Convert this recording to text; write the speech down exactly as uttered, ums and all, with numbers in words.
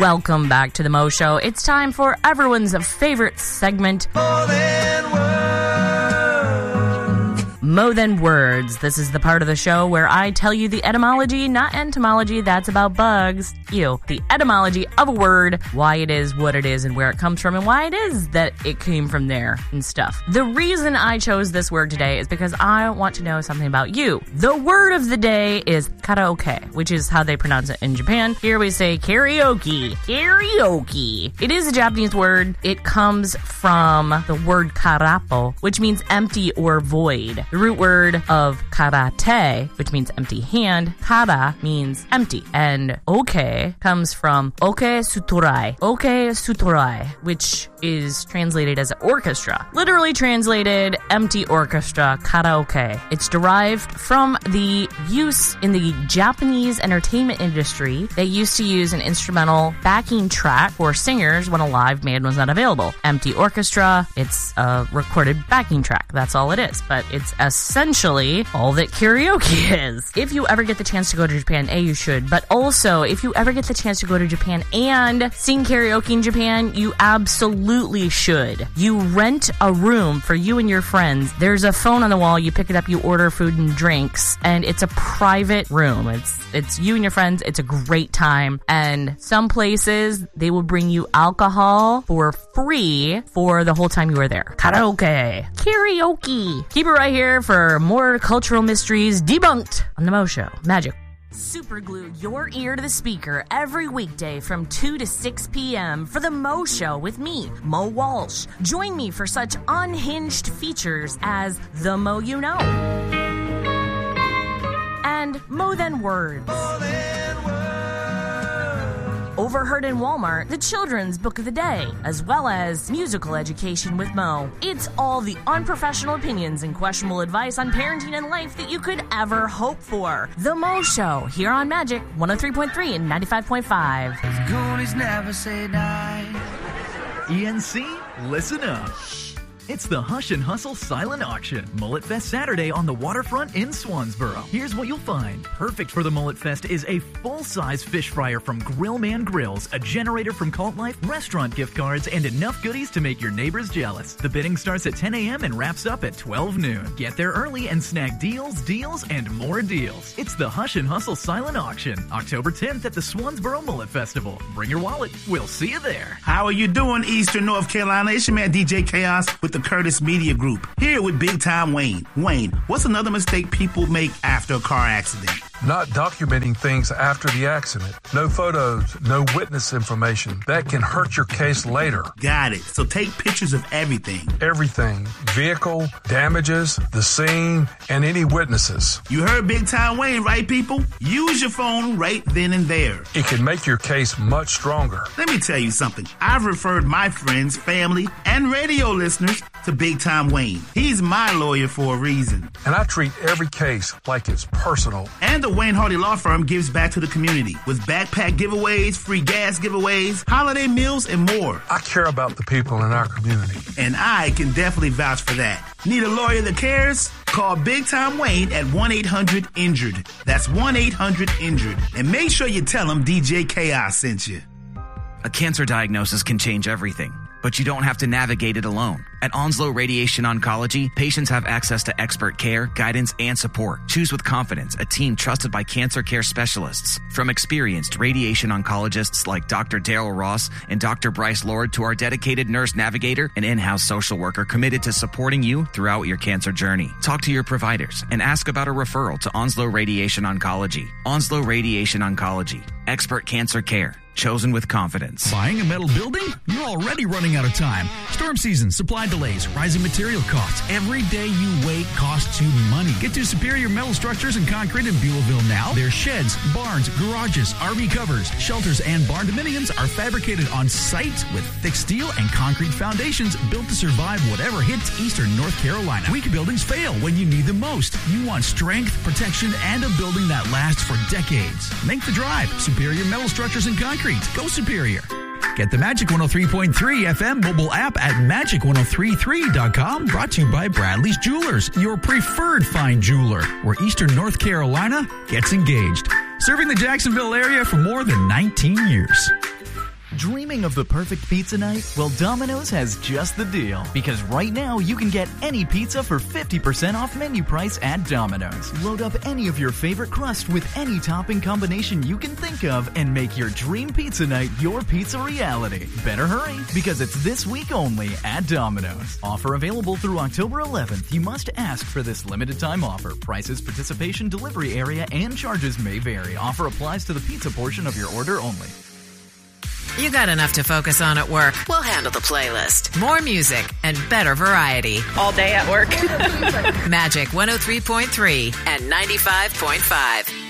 Welcome back to the Mo Show. It's time for everyone's favorite segment, Mo Than Words. Mo Than Words. This is the part of the show where I tell you the etymology, not entomology, that's about bugs. You, the etymology of a word, why it is, what it is, and where it comes from, and why it is that it came from there and stuff. The reason I chose this word today is because I want to know something about you. The word of the day is karaoke, which is how they pronounce it in Japan. Here we say karaoke. Karaoke. It is a Japanese word. It comes from the word karapo, which means empty or void. The root word of karate, which means empty hand, kara means empty, and oke comes from oke sutorai. Oke sutorai, which is translated as orchestra. Literally translated, empty orchestra, karaoke. It's derived from the use in the Japanese entertainment industry. They used to use an instrumental backing track for singers when a live band was not available. Empty orchestra, it's a recorded backing track. That's all it is. But it's essentially all that karaoke is. If you ever get the chance to go to Japan, A, you should. But also, if you ever get the chance to go to Japan and sing karaoke in Japan, you absolutely should. You rent a room for you and your friends. There's a phone on the wall. You pick it up, you order food and drinks, and it's a private room. It's it's you and your friends. It's a great time. And some places, they will bring you alcohol for free for the whole time you are there. Karaoke. Karaoke. Keep it right here for more cultural mysteries debunked on the Mo Show. Magic. Superglue your ear to the speaker every weekday from two to six p.m. for the Mo Show with me, Mo Walsh. Join me for such unhinged features as The Mo You Know and Mo Than Words. Mo Than Words. Overheard in Walmart, the children's book of the day, as well as musical education with Mo. It's all the unprofessional opinions and questionable advice on parenting and life that you could ever hope for. The Mo Show, here on Magic one oh three point three and ninety-five point five. Goonies never say die. E N C, listen up. It's the Hush and Hustle Silent Auction. Mullet Fest Saturday on the waterfront in Swansboro. Here's what you'll find. Perfect for the Mullet Fest is a full-size fish fryer from Grillman Grills, a generator from Cult Life, restaurant gift cards, and enough goodies to make your neighbors jealous. The bidding starts at ten a.m. and wraps up at twelve noon. Get there early and snag deals, deals, and more deals. It's the Hush and Hustle Silent Auction, October tenth at the Swansboro Mullet Festival. Bring your wallet. We'll see you there. How are you doing, Eastern North Carolina? It's your man D J Chaos with the Curtis Media Group, here with Big Time Wayne. Wayne, what's another mistake people make after a car accident? Not documenting things after the accident. No photos, no witness information. That can hurt your case later. Got it. So take pictures of everything. Everything. Vehicle, damages, the scene, and any witnesses. You heard Big Time Wayne, right, people? Use your phone right then and there. It can make your case much stronger. Let me tell you something. I've referred my friends, family, and radio listeners to Big Time Wayne. He's my lawyer for a reason. And I treat every case like it's personal. And the Wayne Hardy Law Firm gives back to the community with backpack giveaways, free gas giveaways, holiday meals, and more. I care about the people in our community. And I can definitely vouch for that. Need a lawyer that cares? Call Big Time Wayne at one eight hundred injured. That's one eight hundred injured. And make sure you tell them D J Chaos sent you. A cancer diagnosis can change everything, but you don't have to navigate it alone. At Onslow Radiation Oncology, patients have access to expert care, guidance, and support. Choose with confidence a team trusted by cancer care specialists. From experienced radiation oncologists like Doctor Daryl Ross and Doctor Bryce Lord to our dedicated nurse navigator and in-house social worker committed to supporting you throughout your cancer journey. Talk to your providers and ask about a referral to Onslow Radiation Oncology. Onslow Radiation Oncology. Expert cancer care. Chosen with confidence. Buying a metal building? You're already running out of time. Storm season, supply delays, rising material costs. Every day you wait costs you money. Get to Superior Metal Structures and Concrete in Buellville now. Their sheds, barns, garages, R V covers, shelters, and barn dominiums are fabricated on site with thick steel and concrete foundations built to survive whatever hits Eastern North Carolina. Weak buildings fail when you need them most. You want strength, protection, and a building that lasts for decades. Make the drive. Superior Metal Structures and Concrete. Go Superior. Get the Magic one oh three point three F M mobile app at magic ten thirty-three dot com. Brought to you by Bradley's Jewelers, your preferred fine jeweler, where Eastern North Carolina gets engaged. Serving the Jacksonville area for more than nineteen years. Dreaming of the perfect pizza night? Well, Domino's has just the deal. Because right now, you can get any pizza for fifty percent off menu price at Domino's. Load up any of your favorite crust with any topping combination you can think of and make your dream pizza night your pizza reality. Better hurry, because it's this week only at Domino's. Offer available through October eleventh. You must ask for this limited time offer. Prices, participation, delivery area, and charges may vary. Offer applies to the pizza portion of your order only. You got enough to focus on at work. We'll handle the playlist. More music and better variety. All day at work. Magic one oh three point three and ninety-five point five.